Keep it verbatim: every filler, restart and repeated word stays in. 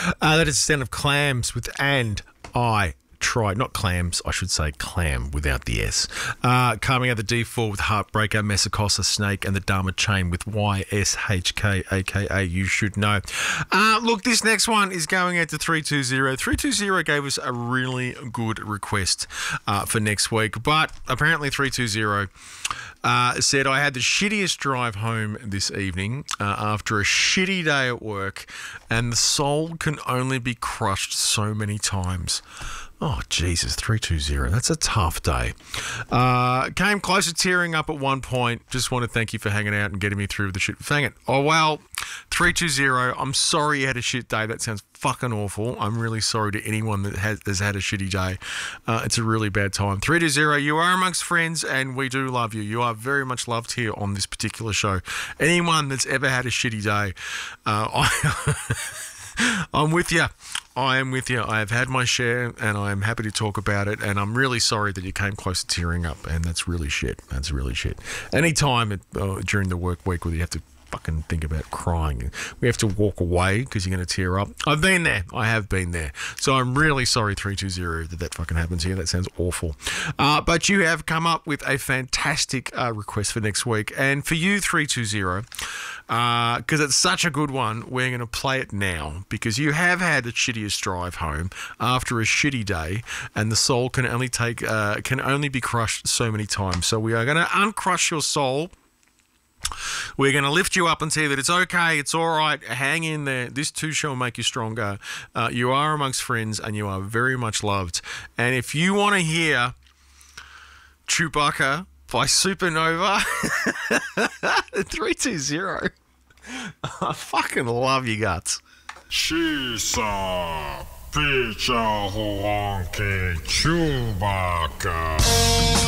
Uh, that is the sound of Clams with And I Tried. Not clams, I should say clam without the S. Uh, coming out the D four with Heartbreaker, Masakosa Snake, and the Dharma Chain with Y S H K, a k a. You Should Know. Uh, look, this next one is going out to three two zero. three two zero gave us a really good request uh, for next week, but apparently three two zero uh, said, I had the shittiest drive home this evening uh, after a shitty day at work, and the soul can only be crushed so many times. Oh, Jesus, three two zero. That's a tough day. Uh, came close to tearing up at one point. Just want to thank you for hanging out and getting me through the shit. Fang it. Oh, well, three two zero. I'm sorry you had a shit day. That sounds fucking awful. I'm really sorry to anyone that has, has had a shitty day. Uh, it's a really bad time. three two zero, you are amongst friends, and we do love you. You are very much loved here on this particular show. Anyone that's ever had a shitty day, uh, I, I'm with you. I am with you. I have had my share, and I am happy to talk about it, and I'm really sorry that you came close to tearing up, and that's really shit. That's really shit. Any time it, uh, during the work week where you have to fucking think about crying, we have to walk away because you're going to tear up. I've been there. I have been there. So I'm really sorry, three two zero, that that fucking happens here. That sounds awful. Uh, but you have come up with a fantastic uh, request for next week, and for you, three two zero, because uh, it's such a good one, we're going to play it now because you have had the shittiest drive home after a shitty day, and the soul can only take uh, can only be crushed so many times. So we are going to uncrush your soul. We're going to lift you up and tell you that it's okay, it's all right, hang in there. This too shall make you stronger. Uh, you are amongst friends, and you are very much loved. And if you want to hear Chewbacca by Supernova, three two zero. I fucking love you guts. She's a pizza honky Chewbacca.